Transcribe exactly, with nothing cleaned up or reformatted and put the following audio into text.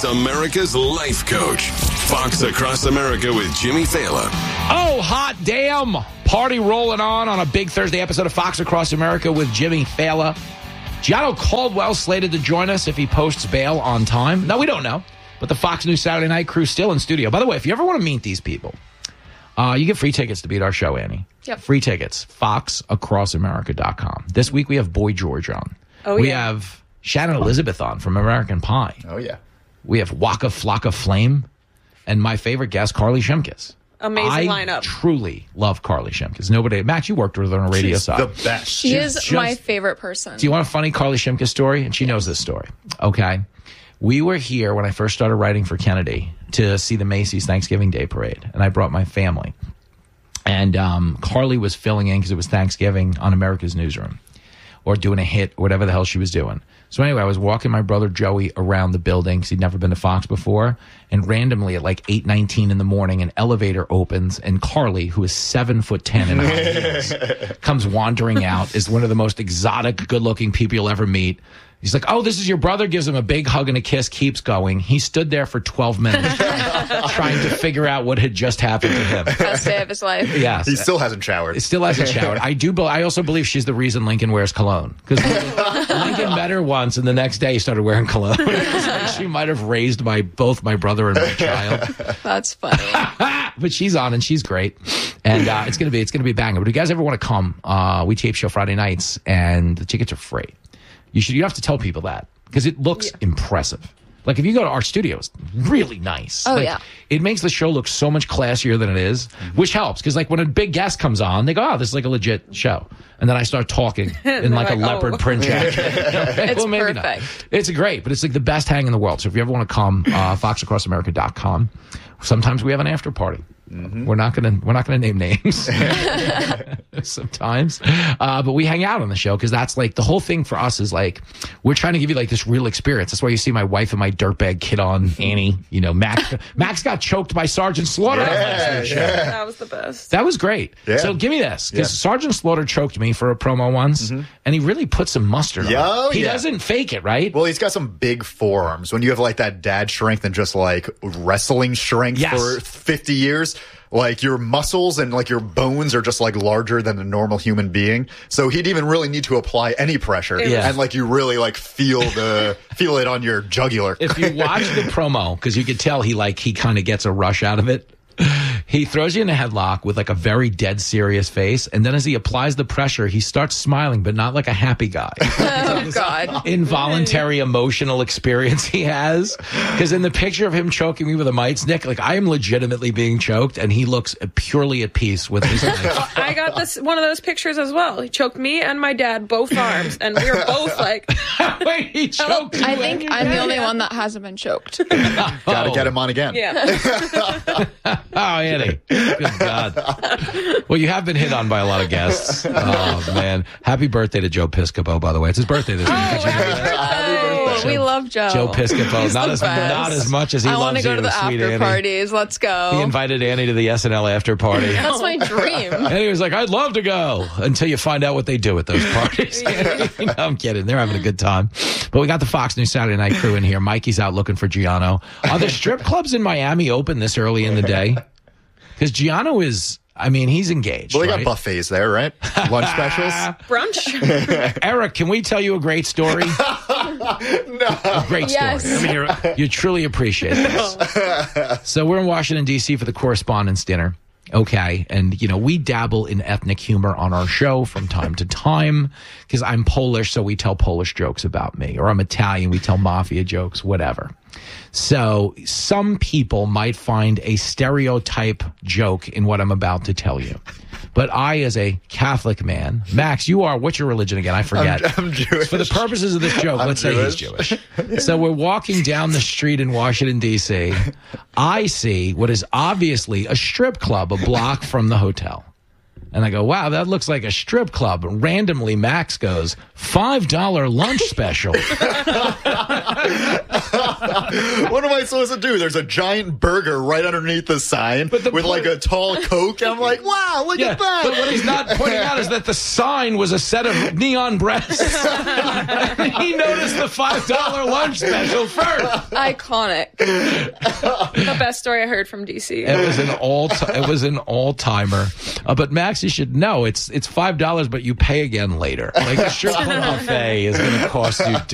America's life coach. Fox Across America with Jimmy Fallon. Oh, hot damn. Party rolling on on a big Thursday episode of Fox Across America with Jimmy Fallon. Gianno Caldwell slated to join us if he posts bail on time. No, we don't know. But the Fox News Saturday Night crew still in studio. By the way, if you ever want to meet these people, uh, you get free tickets to be at our show, Annie. Yep. Free tickets. fox across america dot com. This week we have Boy George on. Oh, we yeah. have Shannon Elizabeth on from American Pie. Oh, yeah. We have Waka Flocka Flame. And my favorite guest, Carly Shimkus. Amazing I lineup. truly love Carly Shimkus. Nobody, Max, you worked with her on a radio She's side. the best. She She's is just- my favorite person. Do you want a funny Carly Shimkus story? And she knows this story. Okay. We were here when I first started writing for Kennedy to see the Macy's Thanksgiving Day Parade. And I brought my family. And um, Carly was filling in because it was Thanksgiving on America's Newsroom or doing a hit or whatever the hell she was doing. So anyway, I was walking my brother Joey around the building because he'd never been to Fox before. And randomly at like eight nineteen in the morning, an elevator opens and Carly, who is seven foot ten in high heels, comes wandering out, is one of the most exotic, good looking people you'll ever meet. He's like, oh, this is your brother, gives him a big hug and a kiss, keeps going. He stood there for twelve minutes trying to figure out what had just happened to him. Best day of his life. Yes. He still hasn't showered. It still hasn't showered. I do. be- I also believe she's the reason Lincoln wears cologne because Lincoln met her once, and the next day he started wearing cologne. It's like she might have raised my both my brother and my child. That's funny. But she's on, and she's great, and uh, it's gonna be it's gonna be a banger. But if you guys ever want to come, uh, we tape show Friday nights, and the tickets are free. You should. You have to tell people that because it looks Yeah. impressive. Like if you go to our studios, really nice. Oh, Like, yeah. It makes the show look so much classier than it is, which helps because like when a big guest comes on, they go, "Oh, this is like a legit show," and then I start talking in like a like, leopard "Oh." print jacket. Okay, It's maybe not. perfect. It's great, but it's like the best hang in the world. So if you ever want to come, uh, fox across america dot com. Sometimes we have an after party. We're not gonna we're not gonna name names. Sometimes, uh, but we hang out on the show because that's like the whole thing for us is like we're trying to give you like this real experience. That's why you see my wife and my dirtbag kid on Annie. You know, Max Max got choked by Sergeant Slaughter on last week's show. That was the best. That was great. Yeah. So give me this because Yeah. Sergeant Slaughter choked me for a promo once, and he really put some mustard Yeah, on oh, it. He yeah. doesn't fake it, right? Well, he's got some big forearms. When you have like that dad strength and just like wrestling strength Yes. for fifty years, like your muscles and like your bones are just like larger than a normal human being. So he'd even really need to apply any pressure. Yeah. And like you really like feel the feel it on your jugular. If you watch the promo, because you could tell he like he kind of gets a rush out of it. He throws you in a headlock with like a very dead serious face, and then as he applies the pressure, he starts smiling, but not like a happy guy. Oh, God. Involuntary emotional experience he has. Because in the picture of him choking me with a mite's nick, like I am legitimately being choked, and he looks purely at peace with his life. I got this one of those pictures as well. He choked me and my dad, both arms, and we were both like, Wait, he choked you. I think I'm the only one that hasn't been choked. Gotta get him on again. yeah. Oh, Annie. Good God. Well, you have been hit on by a lot of guests. Oh, man. Happy birthday to Joe Piscopo, by the way. It's his birthday this week. Did you know that? Oh, we love Joe. Joe Piscopo. He's Not the as, best. not as much as he I loves want to go you, to the sweet after Annie. parties. Let's go. He invited Annie to the S N L after party. That's my dream. And he was like, I'd love to go until you find out what they do at those parties. No, I'm kidding. They're having a good time. But we got the Fox News Saturday Night crew in here. Mikey's out looking for Gianno. Are the strip clubs in Miami open this early in the day? Because Gianno is, I mean, he's engaged. Well, they right? got buffets there, right? Lunch specials. Brunch. Eric, can we tell you a great story? No. A great Yes. story. I mean, you're, you truly appreciate this. So we're in Washington, D C for the Correspondents' Dinner. Okay. And, you know, we dabble in ethnic humor on our show from time to time because I'm Polish, so we tell Polish jokes about me. Or I'm Italian, we tell mafia jokes, whatever. So some people might find a stereotype joke in what I'm about to tell you. But I, as a Catholic man, Max, you are, what's your religion again? I forget. I'm, I'm Jewish. For the purposes of this joke, I'm let's say he's Jewish. So we're walking down the street in Washington, D C. I see what is obviously a strip club a block from the hotel. And I go, wow, that looks like a strip club. And randomly, Max goes, five dollar lunch special. What am I supposed to do? There's a giant burger right underneath the sign But the with point- like a tall Coke. I'm like, wow, look Yeah, at that. but what he's not pointing out is that the sign was a set of neon breasts. He noticed the five dollar lunch special first. Iconic. The best story I heard from D C. It was an all. It was an all timer. Uh, but Max, you should know it's it's five dollars, but you pay again later. Like the strip club buffet is going to cost you